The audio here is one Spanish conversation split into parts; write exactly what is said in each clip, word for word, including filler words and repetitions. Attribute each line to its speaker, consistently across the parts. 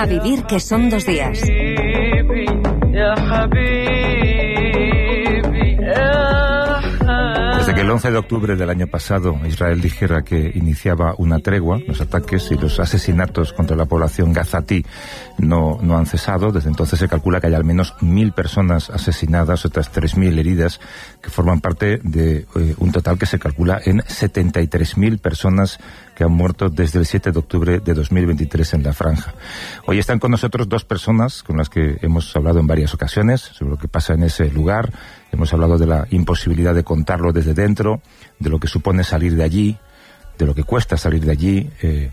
Speaker 1: A vivir que son dos días.
Speaker 2: Desde que el once de octubre del año pasado Israel dijera que iniciaba una tregua, los ataques y los asesinatos contra la población gazatí no, no han cesado. Desde entonces se calcula que hay al menos mil personas asesinadas, otras tres mil heridas, que forman parte de eh, un total que se calcula en setenta y tres mil personas que han muerto desde el siete de octubre de dos mil veintitrés en la franja. Hoy están con nosotros dos personas con las que hemos hablado en varias ocasiones sobre lo que pasa en ese lugar. Hemos hablado de la imposibilidad de contarlo desde dentro, de lo que supone salir de allí, de lo que cuesta salir de allí. Eh,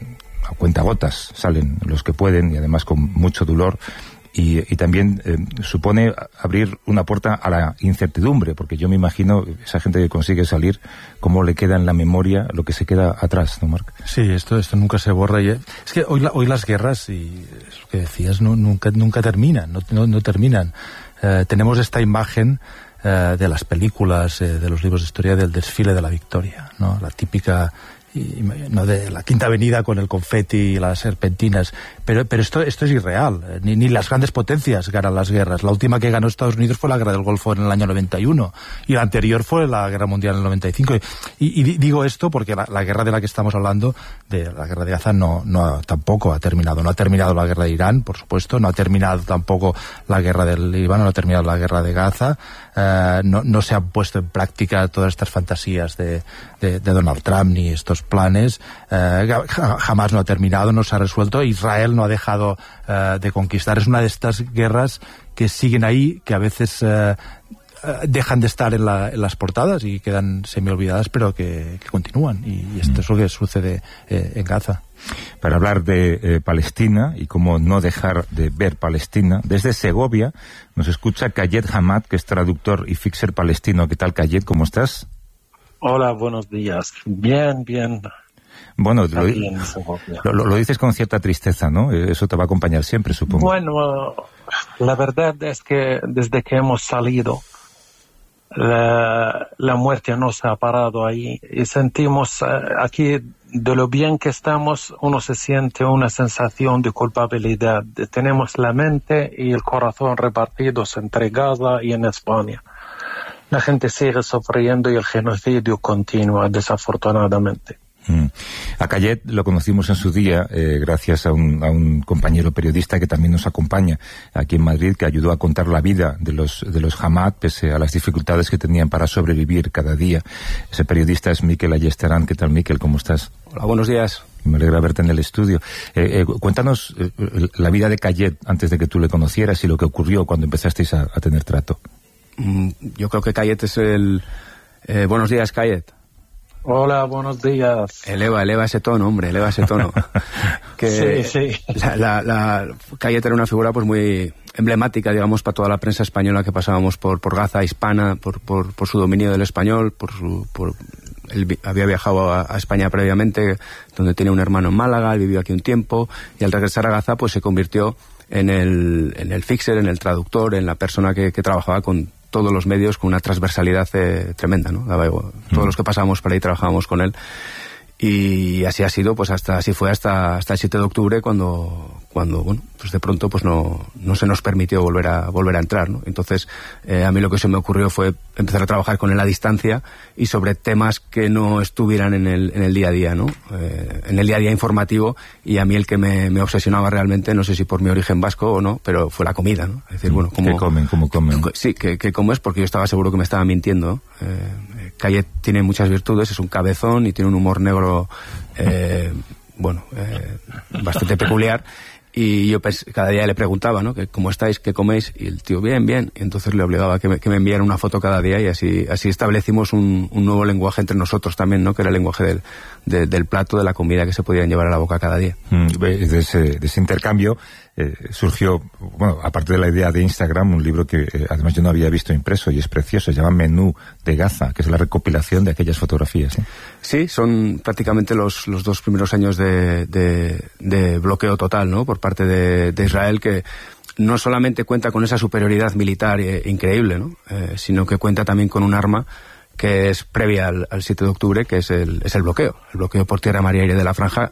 Speaker 2: a cuentagotas salen los que pueden y además con mucho dolor. Y, y también eh, supone abrir una puerta a la incertidumbre, porque yo me imagino esa gente que consigue salir, cómo le queda en la memoria lo que se queda atrás, ¿no, Marc?
Speaker 3: Sí, esto esto nunca se borra. Y es que hoy, la, hoy las guerras, y es lo que decías, no, nunca, nunca terminan, no, no, no terminan. Eh, tenemos esta imagen eh, de las películas, eh, de los libros de historia, del desfile de la victoria, ¿no? La típica... Y, no de la Quinta Avenida con el confeti y las serpentinas, pero pero esto esto es irreal. Ni, ni las grandes potencias ganan las guerras. La última que ganó Estados Unidos fue la Guerra del Golfo en el año noventa y uno y la anterior fue la Guerra Mundial en el noventa y cinco. Y, y digo esto porque la, la guerra de la que estamos hablando, de la guerra de Gaza, no no ha, tampoco ha terminado. No ha terminado la guerra de Irán, por supuesto, no ha terminado tampoco la guerra del Líbano, no ha terminado la guerra de Gaza. Uh, no, no se han puesto en práctica todas estas fantasías de, de, de Donald Trump ni estos planes. Uh, jamás no ha terminado, no se ha resuelto. Israel no ha dejado uh, de conquistar. Es una de estas guerras que siguen ahí, que a veces uh, uh, dejan de estar en, la, en las portadas y quedan semi-olvidadas, pero que, que continúan. Y, y esto es lo que sucede eh, en Gaza.
Speaker 2: Para hablar de eh, Palestina y cómo no dejar de ver Palestina, desde Segovia nos escucha Kayed Hamad, que es traductor y fixer palestino. ¿Qué tal, Kayed? ¿Cómo estás?
Speaker 4: Hola, buenos días. Bien, bien.
Speaker 2: Bueno, lo, lo, lo, lo dices con cierta tristeza, ¿no? Eso te va a acompañar siempre, supongo.
Speaker 4: Bueno, la verdad es que desde que hemos salido, la, la muerte no se ha parado ahí y sentimos uh, aquí, de lo bien que estamos, uno se siente una sensación de culpabilidad. Tenemos la mente y el corazón repartidos entre Gaza y en España. La gente sigue sufriendo y el genocidio continúa, desafortunadamente.
Speaker 2: Mm. A Kayed lo conocimos en su día eh, gracias a un, a un compañero periodista que también nos acompaña aquí en Madrid, que ayudó a contar la vida de los de los Hamad pese a las dificultades que tenían para sobrevivir cada día. Ese periodista es Mikel Ayestarán. ¿Qué tal, Mikel? ¿Cómo estás?
Speaker 5: Hola, buenos días.
Speaker 2: Me alegra verte en el estudio. Eh, eh, cuéntanos eh, la vida de Kayed antes de que tú le conocieras y lo que ocurrió cuando empezasteis a, a tener trato.
Speaker 5: Mm, yo creo que Kayed es el... Eh, buenos días, Kayed.
Speaker 4: Hola, buenos días.
Speaker 5: Eleva, eleva ese tono, hombre, eleva ese tono.
Speaker 4: que sí, sí.
Speaker 5: La, la, la Kayed era una figura pues muy emblemática, digamos, para toda la prensa española que pasábamos por, por Gaza hispana, por, por, por su dominio del español, por su... Por, él había viajado a, a España previamente, donde tenía un hermano en Málaga, él vivió aquí un tiempo, y al regresar a Gaza pues se convirtió en el, en el fixer, en el traductor, en la persona que, que trabajaba con todos los medios, con una transversalidad eh, tremenda, ¿no? Todos mm. los que pasábamos por ahí trabajábamos con él. Y así ha sido, pues hasta así fue hasta hasta el siete de octubre, cuando cuando bueno, pues de pronto pues no no se nos permitió volver a volver a entrar, ¿no? Entonces eh, a mí lo que se me ocurrió fue empezar a trabajar con él a distancia y sobre temas que no estuvieran en el en el día a día, ¿no? Eh, en el día a día informativo. Y a mí el que me, me obsesionaba realmente, no sé si por mi origen vasco o no, pero fue la comida, ¿no? Es decir, bueno,
Speaker 2: ¿cómo comen? ¿Cómo comen?
Speaker 5: Sí, que, que cómo es, porque yo estaba seguro que me estaba mintiendo. Eh, Kayed tiene muchas virtudes, es un cabezón y tiene un humor negro, eh, bueno, eh, bastante peculiar. Y yo pues, cada día le preguntaba, ¿no? Que cómo estáis, qué coméis, y el tío, bien, bien. Y entonces le obligaba a que me, que me enviara una foto cada día, y así así establecimos un, un nuevo lenguaje entre nosotros también, ¿no? Que era el lenguaje del, de, del plato, de la comida que se podían llevar a la boca cada día.
Speaker 2: Mm, de, ese, de ese intercambio eh, surgió, bueno, aparte de la idea de Instagram, un libro que eh, además yo no había visto impreso y es precioso, se llama Menú de Gaza, que es la recopilación de aquellas fotografías, ¿eh?
Speaker 5: Sí, son prácticamente los, los dos primeros años de, de, de bloqueo total, ¿no? Por parte de, de Israel, que no solamente cuenta con esa superioridad militar eh, increíble, ¿no? Eh, sino que cuenta también con un arma que es previa al, al siete de octubre, que es el, es el bloqueo, el bloqueo por tierra, mar y aire de la franja.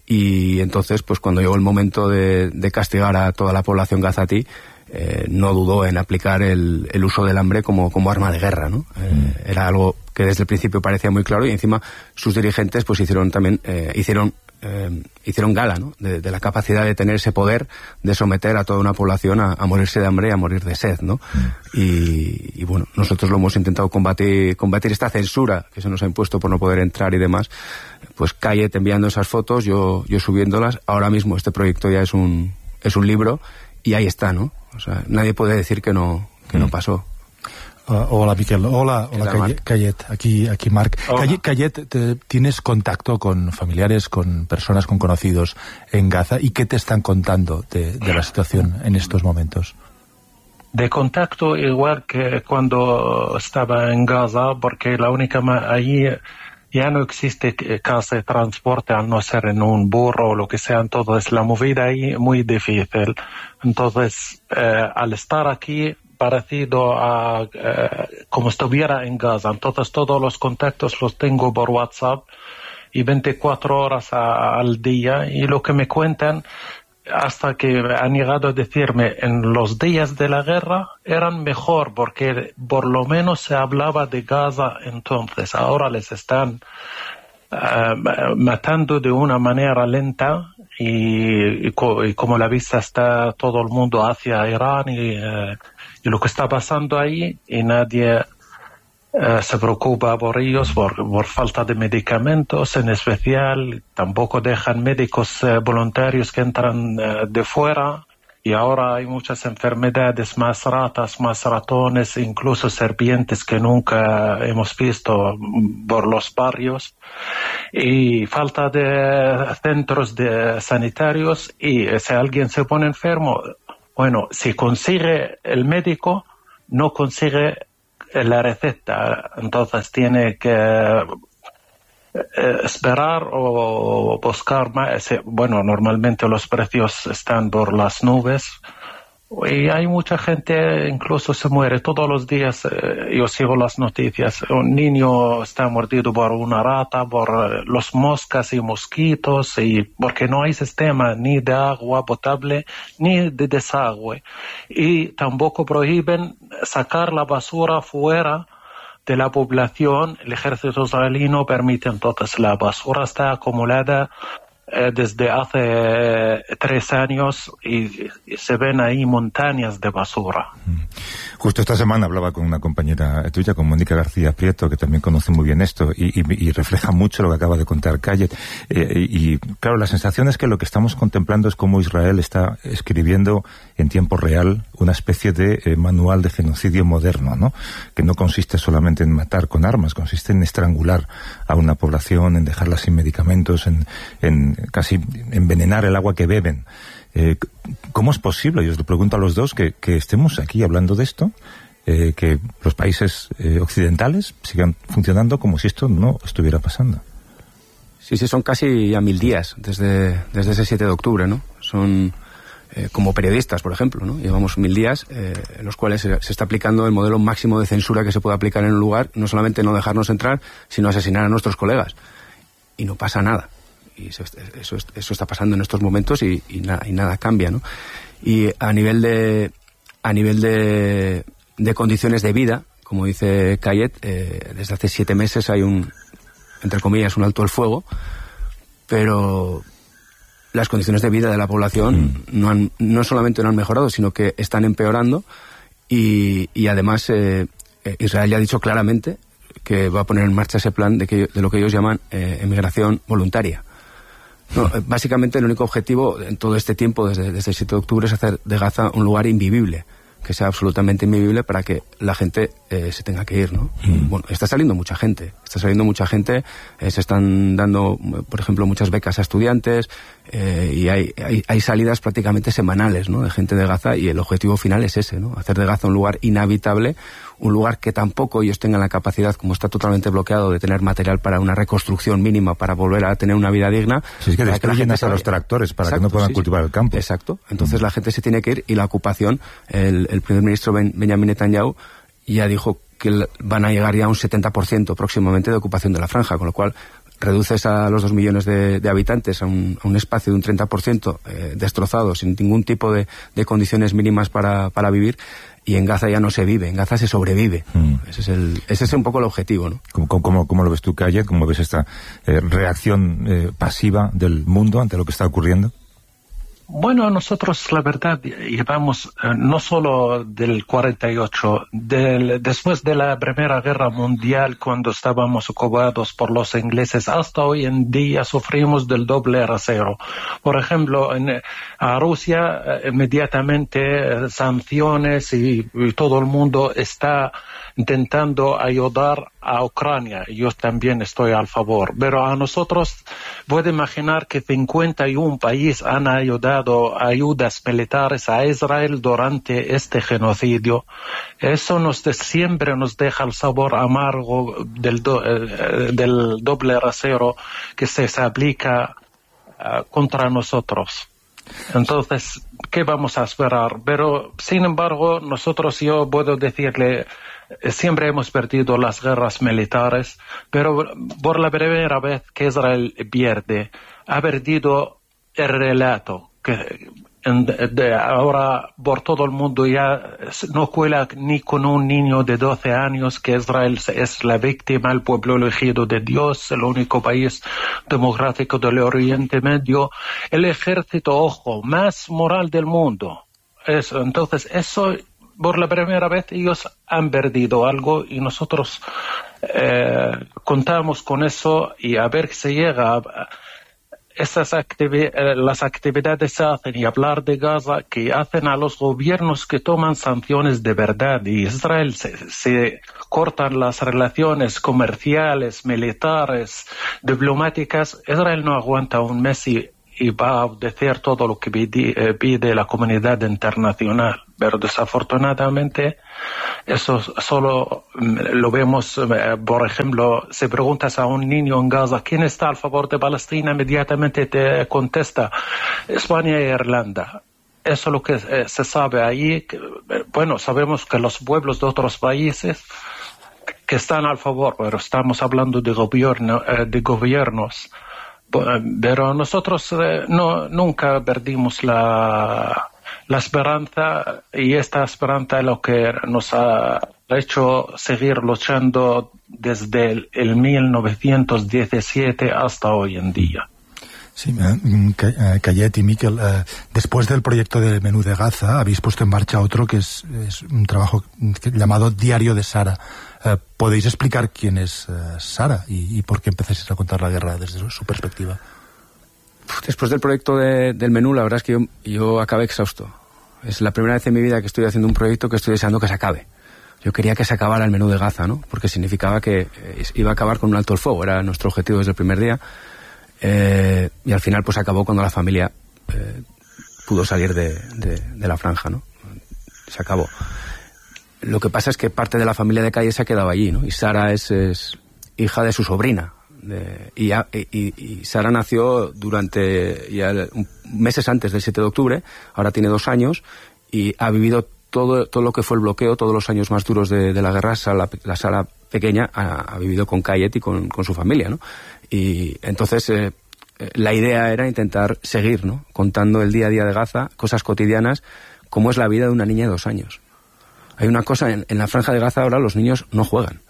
Speaker 5: Y entonces, pues cuando llegó el momento de, de castigar a toda la población gazatí, eh, no dudó en aplicar el, el uso del hambre como, como arma de guerra, ¿no? Eh, mm. Era algo que desde el principio parecía muy claro, y encima sus dirigentes pues hicieron también, eh, hicieron Eh, hicieron gala, ¿no? de, de la capacidad de tener ese poder de someter a toda una población a, a morirse de hambre y a morir de sed, ¿no? Mm. Y, y bueno, nosotros lo hemos intentado combatir, combatir esta censura que se nos ha impuesto por no poder entrar y demás. Pues Kayet enviando esas fotos, yo, yo subiéndolas. Ahora mismo este proyecto ya es un, es un libro y ahí está, ¿no? O sea, nadie puede decir que no, que mm. no pasó.
Speaker 3: Uh, hola, Miquel. Hola, hola, Kayet. Kayet. Aquí, aquí, Marc. Kayet, Kayet, te, ¿tienes contacto con familiares, con personas, con conocidos en Gaza? ¿Y qué te están contando de, de la situación en estos momentos?
Speaker 4: De contacto igual que cuando estaba en Gaza, porque la única... Allí ya no existe casa de transporte, al no ser en un burro o lo que sea. Entonces, la movida ahí es muy difícil. Entonces, eh, al estar aquí... parecido a eh, como estuviera en Gaza. Entonces todos los contactos los tengo por WhatsApp y veinticuatro horas a, al día, y lo que me cuentan hasta que han llegado a decirme en los días de la guerra eran mejor, porque por lo menos se hablaba de Gaza. Entonces ahora les están uh, matando de una manera lenta, y, y, co y como la vista está todo el mundo hacia Irán y uh, y lo que está pasando ahí, y nadie eh, se preocupa por ellos, por, por falta de medicamentos en especial. Tampoco dejan médicos eh, voluntarios que entran eh, de fuera, y ahora hay muchas enfermedades, más ratas, más ratones, incluso serpientes que nunca hemos visto por los barrios, y falta de centros de sanitarios. Y si alguien se pone enfermo, bueno, si consigue el médico, no consigue la receta, entonces tiene que eh, esperar o buscar más. Bueno, normalmente los precios están por las nubes, y hay mucha gente, incluso se muere todos los días. Eh, yo sigo las noticias, un niño está mordido por una rata, por eh, los moscas y mosquitos, y porque no hay sistema ni de agua potable ni de desagüe, y tampoco prohíben sacar la basura fuera de la población. El ejército israelí permite, entonces la basura está acumulada Eh, desde hace eh, tres años, y, y se ven ahí montañas de basura.
Speaker 2: Justo esta semana hablaba con una compañera tuya, con Mónica García Prieto, que también conoce muy bien esto, y, y, y refleja mucho lo que acaba de contar Kayet. Eh, y, y claro, la sensación es que lo que estamos contemplando es cómo Israel está escribiendo en tiempo real una especie de eh, manual de genocidio moderno, ¿no? Que no consiste solamente en matar con armas, consiste en estrangular a una población, en dejarla sin medicamentos, en, en casi envenenar el agua que beben. Eh, ¿Cómo es posible? Yo os lo pregunto a los dos, que, que estemos aquí hablando de esto, eh, que los países eh, occidentales sigan funcionando como si esto no estuviera pasando.
Speaker 5: Sí, sí, son casi ya mil días desde, desde ese siete de octubre, ¿no? Son eh, como periodistas, por ejemplo, ¿no? Llevamos mil días eh, en los cuales se, se está aplicando el modelo máximo de censura que se puede aplicar en un lugar, no solamente no dejarnos entrar, sino asesinar a nuestros colegas. Y no pasa nada. Y eso, eso, eso está pasando en estos momentos, y, y, na, y nada cambia, ¿no? Y a nivel de a nivel de, de condiciones de vida, como dice Kayet, eh, desde hace siete meses hay un, entre comillas, un alto el fuego, pero las condiciones de vida de la población mm. no, han, no solamente no han mejorado, sino que están empeorando, y, y además eh, Israel ya ha dicho claramente que va a poner en marcha ese plan de, que, de lo que ellos llaman eh, emigración voluntaria. No, básicamente el único objetivo en todo este tiempo, desde, desde el siete de octubre, es hacer de Gaza un lugar invivible, que sea absolutamente invivible para que la gente eh, se tenga que ir, ¿no? Mm. Bueno, está saliendo mucha gente, está saliendo mucha gente, eh, se están dando, por ejemplo, muchas becas a estudiantes, eh, y hay, hay, hay salidas prácticamente semanales, ¿no?, de gente de Gaza, y el objetivo final es ese, ¿no?, hacer de Gaza un lugar inhabitable, un lugar que tampoco ellos tengan la capacidad, como está totalmente bloqueado, de tener material para una reconstrucción mínima, para volver a tener una vida digna.
Speaker 2: Si es que destruyen hasta los tractores para Exacto, que no puedan sí, cultivar
Speaker 5: sí.
Speaker 2: el campo.
Speaker 5: Exacto. Entonces mm. la gente se tiene que ir, y la ocupación, el, el primer ministro ben, Benjamin Netanyahu ya dijo que van a llegar ya a un setenta por ciento próximamente de ocupación de la franja, con lo cual reduces a los dos millones de, de habitantes a un, a un espacio de un treinta por ciento eh, destrozado, sin ningún tipo de, de condiciones mínimas para, para vivir, y en Gaza ya no se vive, en Gaza se sobrevive. Mm. Ese es el, ese es un poco el objetivo, ¿no?
Speaker 2: ¿Cómo, cómo, cómo lo ves tú, Kayet? ¿Cómo ves esta eh, reacción eh, pasiva del mundo ante lo que está ocurriendo?
Speaker 4: Bueno, nosotros la verdad llevamos eh, no solo del cuarenta y ocho, del, después de la Primera Guerra Mundial, cuando estábamos ocupados por los ingleses, hasta hoy en día sufrimos del doble rasero. Por ejemplo, en a Rusia eh, inmediatamente eh, sanciones y, y todo el mundo está intentando ayudar a Ucrania. Yo también estoy al favor. Pero a nosotros, puede imaginar que cincuenta y uno países han ayudado ayudas militares a Israel durante este genocidio. Eso nos de, siempre nos deja el sabor amargo del, do, eh, del doble rasero que se, se aplica uh, contra nosotros. Entonces, ¿qué vamos a esperar? Pero, sin embargo, nosotros, yo puedo decirle, siempre hemos perdido las guerras militares, pero por la primera vez que Israel pierde, ha perdido el relato, que en, de ahora por todo el mundo ya no cuela ni con un niño de doce años que Israel es la víctima, el pueblo elegido de Dios, el único país democrático del Oriente Medio, el ejército, ojo, más moral del mundo. Eso, entonces, eso, por la primera vez ellos han perdido algo y nosotros eh, contamos con eso y a ver si llega a, Esas activi- las actividades se hacen y hablar de Gaza que hacen a los gobiernos que toman sanciones de verdad y Israel se, se cortan las relaciones comerciales, militares, diplomáticas. Israel no aguanta un mes y, y va a obedecer todo lo que pide, eh, pide la comunidad internacional. Pero desafortunadamente eso solo lo vemos, eh, por ejemplo, si preguntas a un niño en Gaza quién está a favor de Palestina, inmediatamente te contesta España e Irlanda. Eso es lo que eh, se sabe ahí. Que, eh, bueno, sabemos que los pueblos de otros países que están a favor, pero estamos hablando de, gobierno, eh, de gobiernos. Pero nosotros eh, no, nunca perdimos la... la esperanza, y esta esperanza es lo que nos ha hecho seguir luchando desde el, el mil novecientos diecisiete hasta hoy en día.
Speaker 3: Sí, Kayet y Miquel, eh, después del proyecto del Menú de Gaza habéis puesto en marcha otro que es, es un trabajo llamado Diario de Sara. Eh, ¿Podéis explicar quién es eh, Sara y, y por qué empezáis a contar la guerra desde su, su perspectiva?
Speaker 5: Después del proyecto de, del Menú, la verdad es que yo, yo acabé exhausto. Es la primera vez en mi vida que estoy haciendo un proyecto que estoy deseando que se acabe. Yo quería que se acabara el Menú de Gaza, ¿no? Porque significaba que eh, iba a acabar con un alto el fuego, era nuestro objetivo desde el primer día. Eh, y al final pues acabó cuando la familia eh, pudo salir de, de, de la franja, ¿no? Se acabó. Lo que pasa es que parte de la familia de Calle se ha quedado allí, ¿no? Y Sara es, es hija de su sobrina. De, y, y, y Sara nació durante ya meses antes del siete de octubre, ahora tiene dos años y ha vivido todo, todo lo que fue el bloqueo, todos los años más duros de, de la guerra. Sara, la Sara pequeña ha, ha vivido con Kayet y con, con su familia, ¿no? Y entonces eh, la idea era intentar seguir, ¿no? Contando el día a día de Gaza, cosas cotidianas, como es la vida de una niña de dos años. Hay una cosa, en, en la franja de Gaza ahora los niños no juegan.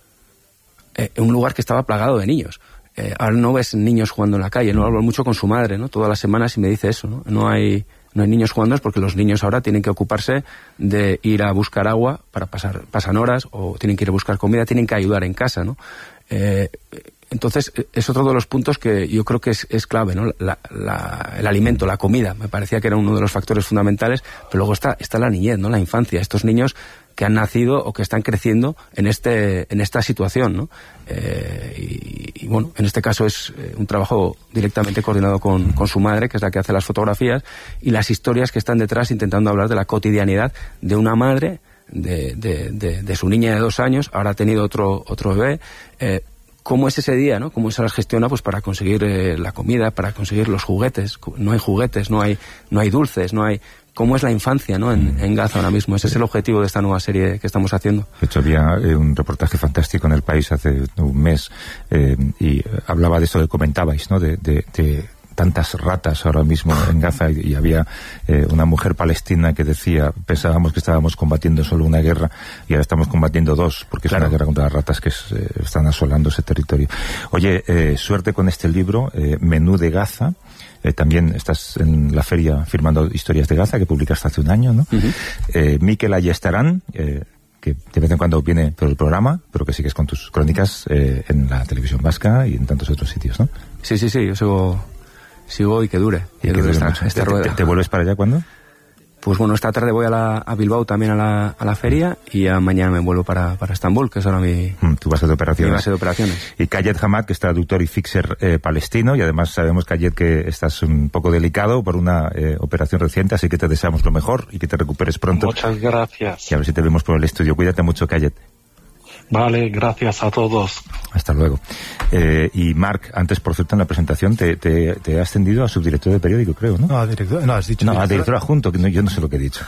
Speaker 5: Eh, un lugar que estaba plagado de niños. Eh, ahora no ves niños jugando en la calle, no hablo mucho con su madre, ¿no? Todas las semanas y me dice eso, ¿no? No hay, no hay niños jugando, es porque los niños ahora tienen que ocuparse de ir a buscar agua para pasar, pasan horas, o tienen que ir a buscar comida, tienen que ayudar en casa, ¿no? Eh, entonces, es otro de los puntos que yo creo que es, es clave, ¿no? La, la, el alimento, la comida, me parecía que era uno de los factores fundamentales, pero luego está, está la niñez, ¿no? La infancia, estos niños que han nacido o que están creciendo en este en esta situación, ¿no? Eh, y, y bueno, en este caso es eh, un trabajo directamente coordinado con, con su madre, que es la que hace las fotografías, y las historias que están detrás intentando hablar de la cotidianidad de una madre, de, de, de, de su niña de dos años, ahora ha tenido otro, otro bebé, eh, cómo es ese día, ¿no? Cómo se las gestiona pues para conseguir eh, la comida, para conseguir los juguetes. No hay juguetes, no hay, no hay dulces, no hay... ¿Cómo es la infancia, ¿no? en, en Gaza ahora mismo? Ese es el objetivo de esta nueva serie que estamos haciendo.
Speaker 2: De hecho, había eh, un reportaje fantástico en El País hace un mes eh, y hablaba de eso que comentabais, ¿no? De, de, de tantas ratas ahora mismo en Gaza y, y había eh, una mujer palestina que decía, pensábamos que estábamos combatiendo solo una guerra y ahora estamos combatiendo dos, porque claro, es una guerra contra las ratas que es, eh, están asolando ese territorio. Oye, eh, suerte con este libro, eh, Menú de Gaza. Eh, también estás en la feria firmando Historias de Gaza, que publicaste hace un año, ¿no? Uh-huh. eh, Mikel Ayestarán, eh, que de vez en cuando viene por el programa, pero que sigues con tus crónicas eh, en la televisión vasca y en tantos otros sitios, ¿no?
Speaker 5: Sí, sí, sí, yo sigo, sigo y que dure.
Speaker 2: Y que, que dure esta, esta rueda. ¿Te, te, ¿Te vuelves para allá cuándo?
Speaker 5: Pues bueno, esta tarde voy a, la, a Bilbao también a la, a la feria y ya mañana me vuelvo para, para Estambul, que es ahora mi,
Speaker 2: mm, tu base de operaciones.
Speaker 5: Mi base de operaciones.
Speaker 2: Y Kayet Hamad, que es traductor y fixer eh, palestino, y además sabemos, Kayet, que estás un poco delicado por una eh, operación reciente, así que te deseamos lo mejor y que te recuperes pronto.
Speaker 4: Muchas gracias.
Speaker 2: Y a ver si te vemos por el estudio. Cuídate mucho, Kayet.
Speaker 4: Vale, gracias a todos.
Speaker 2: Hasta luego. Eh, y Marc, antes, por cierto, en la presentación te, te, te has ascendido a subdirector de periódico, creo, ¿no?
Speaker 3: No, a director, no, has dicho...
Speaker 2: No, a director adjunto, que no, yo no sé lo que he dicho.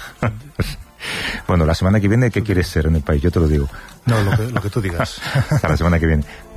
Speaker 2: Bueno, la semana que viene, ¿qué quieres ser en El País? Yo te lo digo.
Speaker 3: No, lo que, lo que tú digas.
Speaker 2: Hasta la semana que viene.